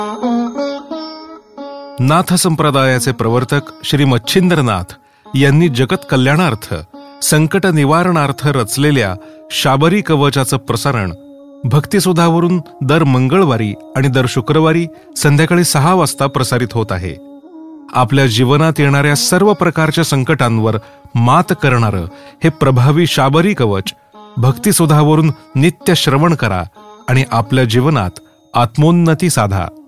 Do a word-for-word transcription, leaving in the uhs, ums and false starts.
नाथ संप्रदायाचे प्रवर्तक श्री मच्छिंद्रनाथ यांनी जगत कल्याणार्थ संकट निवारणार्थ रचलेल्या शाबरी कवचाचं प्रसारण भक्तिसुधावरून दर मंगळवारी आणि दर शुक्रवारी संध्याकाळी सहा वाजता प्रसारित होत आहे. आपल्या जीवनात येणाऱ्या सर्व प्रकारच्या संकटांवर मात करणारं हे प्रभावी शाबरी कवच भक्तिसुधावरून नित्य श्रवण करा आणि आपल्या जीवनात आत्मोन्नती साधा.